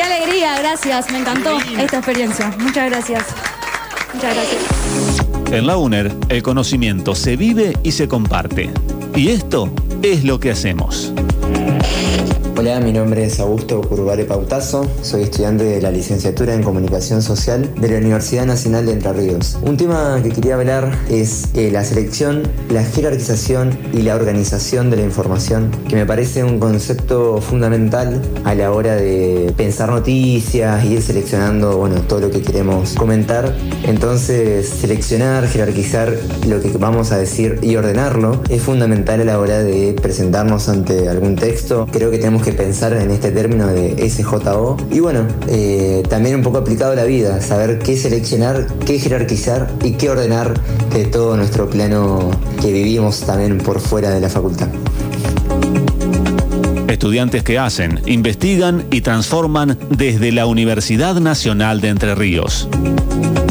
Qué alegría, gracias, me encantó esta experiencia. Muchas gracias. Muchas gracias. En la UNER, el conocimiento se vive y se comparte. Y esto es lo que hacemos. Hola, mi nombre es Augusto Curvare Pautazo, soy estudiante de la licenciatura en Comunicación Social de la Universidad Nacional de Entre Ríos. Un tema que quería hablar es la selección, la jerarquización y la organización de la información, que me parece un concepto fundamental a la hora de pensar noticias y ir seleccionando, todo lo que queremos comentar. Entonces, seleccionar, jerarquizar lo que vamos a decir y ordenarlo es fundamental a la hora de presentarnos ante algún texto. Creo que tenemos que pensar en este término de SJO y también un poco aplicado a la vida, saber qué seleccionar, qué jerarquizar y qué ordenar de todo nuestro plano que vivimos también por fuera de la facultad. Estudiantes que hacen, investigan y transforman desde la Universidad Nacional de Entre Ríos.